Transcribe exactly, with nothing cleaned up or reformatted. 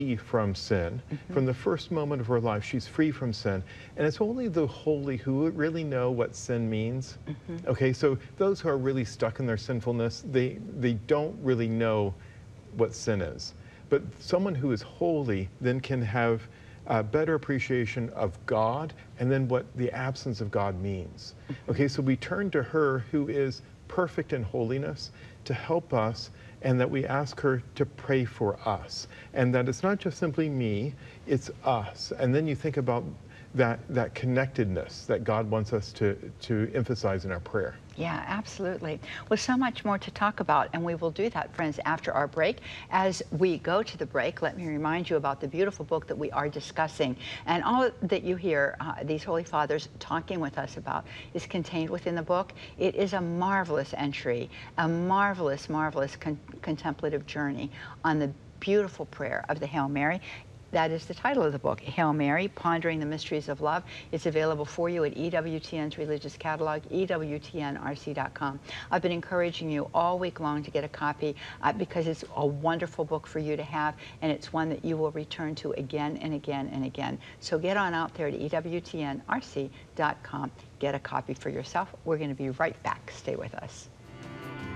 from sin. Mm-hmm. From the first moment of her life, she's free from sin. And it's only the holy who really know what sin means. Mm-hmm. Okay, so those who are really stuck in their sinfulness, they, they don't really know what sin is. But someone who is holy then can have a better appreciation of God and then what the absence of God means. Okay, so we turn to her who is perfect in holiness to help us, and that we ask her to pray for us. And that it's not just simply me, it's us. And then you think about that, that connectedness that God wants us to, to emphasize in our prayer. Yeah, absolutely. Well, so much more to talk about, and we will do that, friends, after our break. As we go to the break, let me remind you about the beautiful book that we are discussing. And all that you hear uh, these Holy Fathers talking with us about is contained within the book. It is a marvelous entry, a marvelous, marvelous con contemplative journey on the beautiful prayer of the Hail Mary. That is the title of the book, Hail Mary, Pondering the Mysteries of Love. It's available for you at E W T N's Religious Catalog, E W T N R C dot com. I've been encouraging you all week long to get a copy uh, because it's a wonderful book for you to have, and it's one that you will return to again and again and again. So get on out there to E W T N R C dot com. Get a copy for yourself. We're going to be right back. Stay with us.